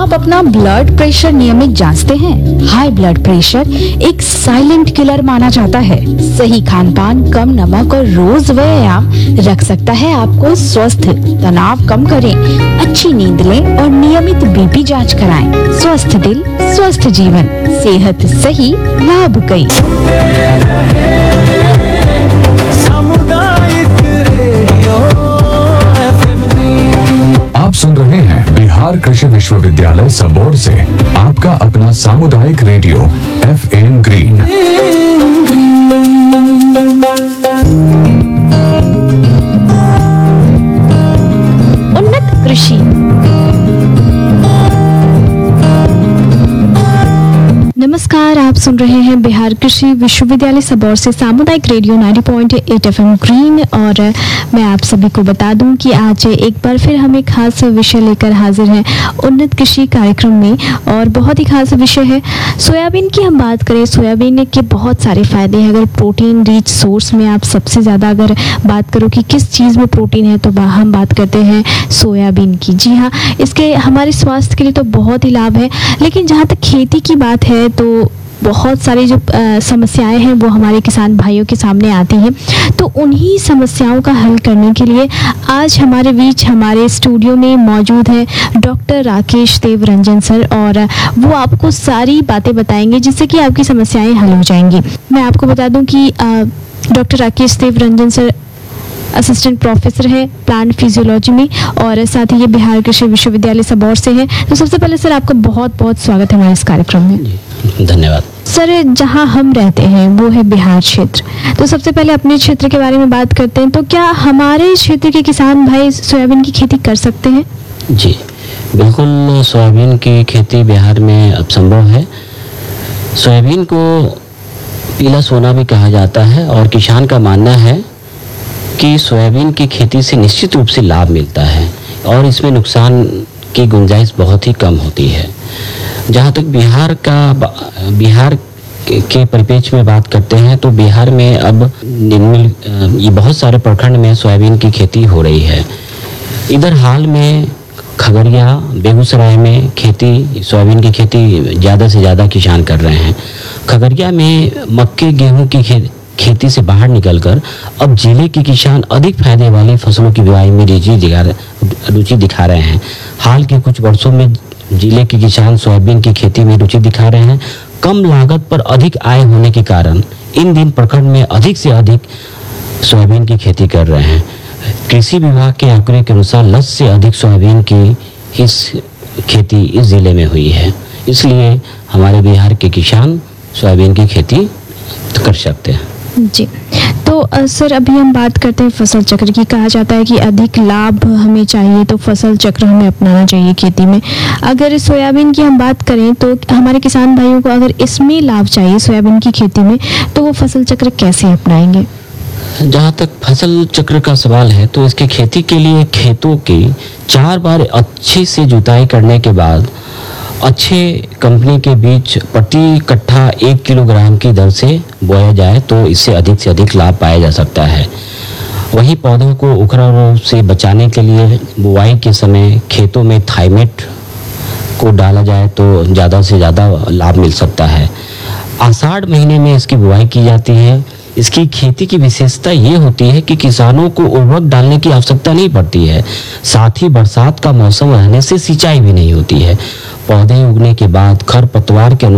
आप अपना blood pressure नियमित जांचते हैं? हाई ब्लड प्रेशर एक साइलेंट किलर माना जाता है। सही खान पान, कम नमक और रोज व्यायाम रख सकता है आपको स्वस्थ। तनाव कम करें, अच्छी नींद लें और नियमित बीपी जांच कराएं। स्वस्थ दिल, स्वस्थ जीवन, सेहत सही, लाभ कई। आप सुन रहे हैं बिहार कृषि विश्वविद्यालय सबौर से आपका अपना सामुदायिक रेडियो FM ग्रीन। उन्नत कृषि। नमस्कार, आप सुन रहे हैं बिहार कृषि विश्वविद्यालय सबौर से सामुदायिक रेडियो 90.8 FM ग्रीन। और मैं आप सभी को बता दूं कि आज एक बार फिर हम एक खास विषय लेकर हाजिर हैं उन्नत कृषि कार्यक्रम में। और बहुत ही खास विषय है सोयाबीन की। हम बात करें सोयाबीन के बहुत सारे फायदे हैं। अगर प्रोटीन रिच सोर्स में आप सबसे ज़्यादा अगर बात करो कि किस चीज़ में प्रोटीन है तो हम बात करते हैं सोयाबीन की। जी हाँ, इसके हमारे स्वास्थ्य के लिए तो बहुत ही लाभ है। लेकिन जहाँ तक खेती की बात है तो बहुत सारी जो समस्याएं हैं वो हमारे किसान भाइयों के सामने आती हैं। तो उन्हीं समस्याओं का हल करने के लिए आज हमारे बीच हमारे स्टूडियो में मौजूद है डॉक्टर राकेश देव रंजन सर, और वो आपको सारी बातें बताएंगे जिससे कि आपकी समस्याएं हल हो जाएंगी। मैं आपको बता दूं कि डॉक्टर राकेश देव रंजन सर असिस्टेंट प्रोफेसर है प्लांट फिजियोलॉजी में, और साथ ही ये बिहार कृषि विश्वविद्यालय सबौर से है। तो सबसे पहले सर आपका बहुत बहुत स्वागत है हमारे इस कार्यक्रम में। धन्यवाद सर। जहां हम रहते हैं वो है बिहार क्षेत्र, तो सबसे पहले अपने क्षेत्र के बारे में बात करते हैं। तो क्या हमारे क्षेत्र के किसान भाई सोयाबीन की खेती कर सकते हैं? जी बिल्कुल, सोयाबीन की खेती बिहार में अब संभव है। सोयाबीन को पीला सोना भी कहा जाता है और किसान का मानना है कि सोयाबीन की खेती से निश्चित रूप से लाभ मिलता है और इसमें नुकसान की गुंजाइश बहुत ही कम होती है। जहाँ तक बिहार के परिप्रेक्ष्य में बात करते हैं तो बिहार में अब ये बहुत सारे प्रखंड में सोयाबीन की खेती हो रही है। इधर हाल में खगड़िया, बेगूसराय में सोयाबीन की खेती ज़्यादा से ज़्यादा किसान कर रहे हैं। खगड़िया में मक्के, गेहूं की खेती से बाहर निकलकर अब जिले के किसान अधिक फायदे वाली फसलों की बुआई में रुचि दिखा रहे हैं। हाल के कुछ वर्षों में जिले के किसान सोयाबीन की खेती में रुचि दिखा रहे हैं। कम लागत पर अधिक आय होने के कारण इन दिन प्रखंड में अधिक से अधिक सोयाबीन की खेती कर रहे हैं। कृषि विभाग के आंकड़े के अनुसार 10 से अधिक सोयाबीन की इस खेती इस जिले में हुई है। इसलिए हमारे बिहार के किसान सोयाबीन की खेती कर सकते हैं। जी, तो सर अभी हम बात करते हैं फसल चक्र की। कहा जाता है कि अधिक लाभ हमें चाहिए तो फसल चक्र हमें अपनाना चाहिए खेती में। अगर सोयाबीन की हम बात करें तो हमारे किसान भाइयों को अगर इसमें लाभ चाहिए सोयाबीन की खेती में तो वो फसल चक्र कैसे अपनाएंगे? जहाँ तक फसल चक्र का सवाल है तो इसके खेती के लिए खेतों की 4 बार अच्छे से जुताई करने के बाद अच्छे कंपनी के बीज प्रति कट्ठा 1 किलोग्राम की दर से बोया जाए तो इससे अधिक से अधिक लाभ पाया जा सकता है। वहीं पौधों को उखड़ा रोग से बचाने के लिए बुआई के समय खेतों में थाइमेट को डाला जाए तो ज़्यादा से ज़्यादा लाभ मिल सकता है। आषाढ़ महीने में इसकी बुआई की जाती है। इसकी खेती की विशेषता ये होती है कि किसानों को उर्वरक डालने की आवश्यकता नहीं पड़ती है। साथ ही बरसात का मौसम रहने से सिंचाई भी नहीं होती है। पौधे उगने के बाद खरपतवार के